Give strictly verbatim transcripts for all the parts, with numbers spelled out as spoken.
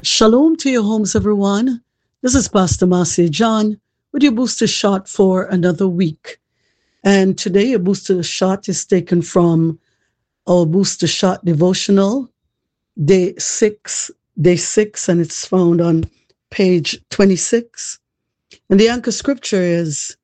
Shalom to your homes, everyone. This is Pastor Marcia John with your booster shot for another week. And today, your booster shot is taken from our booster shot devotional, day six, day six, and it's found on page twenty-six. And the anchor scripture is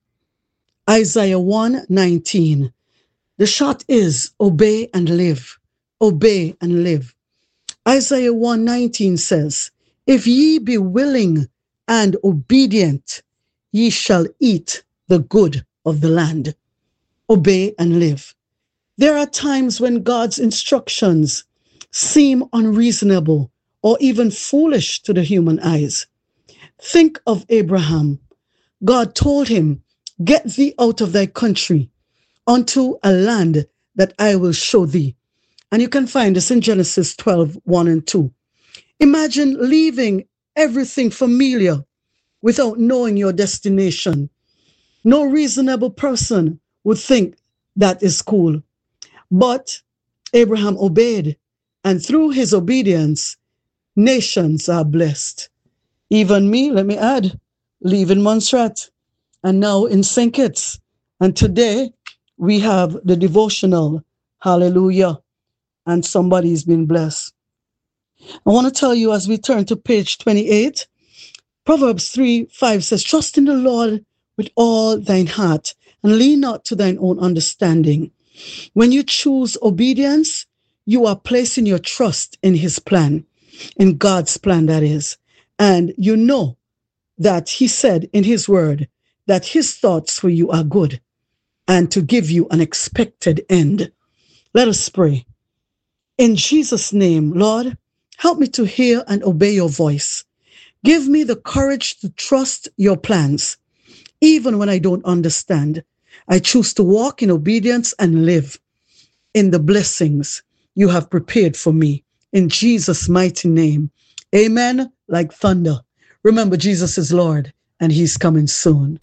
Isaiah one nineteen. The shot is obey and live, obey and live. Isaiah one nineteen says, if ye be willing and obedient, ye shall eat the good of the land. Obey and live. There are times when God's instructions seem unreasonable or even foolish to the human eyes. Think of Abraham. God told him, get thee out of thy country unto a land that I will show thee. And you can find this in Genesis twelve, one and two. Imagine leaving everything familiar without knowing your destination. No reasonable person would think that is cool. But Abraham obeyed, and through his obedience, nations are blessed. Even me, let me add, leaving Montserrat and now in Saint Kitts. And today we have the devotional, hallelujah, and somebody's been blessed. I want to tell you as we turn to page twenty-eight, Proverbs three, five says, trust in the Lord with all thine heart and lean not to thine own understanding. When you choose obedience, you are placing your trust in his plan, in God's plan, that is. And you know that he said in his word that his thoughts for you are good and to give you an expected end. Let us pray. In Jesus' name, Lord, help me to hear and obey your voice. Give me the courage to trust your plans, even when I don't understand. I choose to walk in obedience and live in the blessings you have prepared for me. In Jesus' mighty name, amen, like thunder. Remember, Jesus is Lord, and he's coming soon.